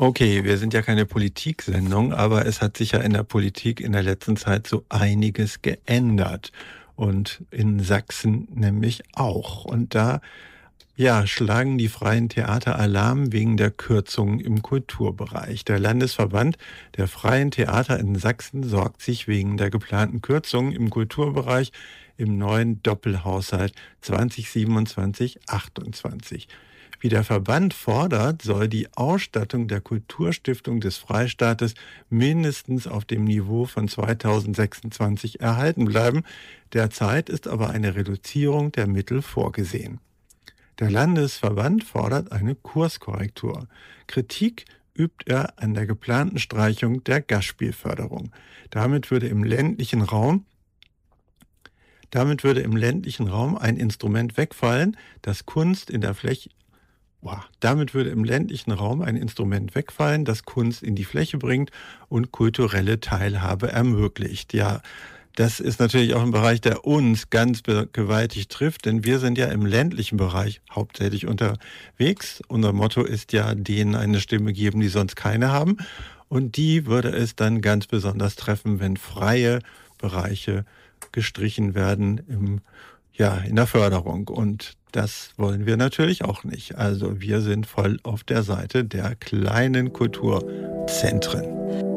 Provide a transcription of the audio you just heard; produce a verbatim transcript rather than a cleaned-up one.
Okay, wir sind ja keine Politiksendung, aber es hat sich ja in der Politik in der letzten Zeit so einiges geändert. Und in Sachsen nämlich auch. Und da, ja, schlagen die freien Theater Alarm wegen der Kürzungen im Kulturbereich. Der Landesverband der freien Theater in Sachsen sorgt sich wegen der geplanten Kürzungen im Kulturbereich im neuen Doppelhaushalt zwanzig siebenundzwanzig achtundzwanzig. Wie der Verband fordert, soll die Ausstattung der Kulturstiftung des Freistaates mindestens auf dem Niveau von zweitausendsechsundzwanzig erhalten bleiben. Derzeit ist aber eine Reduzierung der Mittel vorgesehen. Der Landesverband fordert eine Kurskorrektur. Kritik übt er an der geplanten Streichung der Gastspielförderung. Damit würde im ländlichen Raum damit würde im ländlichen Raum ein Instrument wegfallen, das Kunst in der Fläche Boah, damit würde im ländlichen Raum ein Instrument wegfallen, das Kunst in die Fläche bringt und kulturelle Teilhabe ermöglicht. Ja, das ist natürlich auch ein Bereich, der uns ganz be- gewaltig trifft, denn wir sind ja im ländlichen Bereich hauptsächlich unterwegs. Unser Motto ist ja, denen eine Stimme geben, die sonst keine haben. Und die würde es dann ganz besonders treffen, wenn freie Bereiche gestrichen werden im ja, in der Förderung. Und das wollen wir natürlich auch nicht. Also wir sind voll auf der Seite der kleinen Kulturzentren.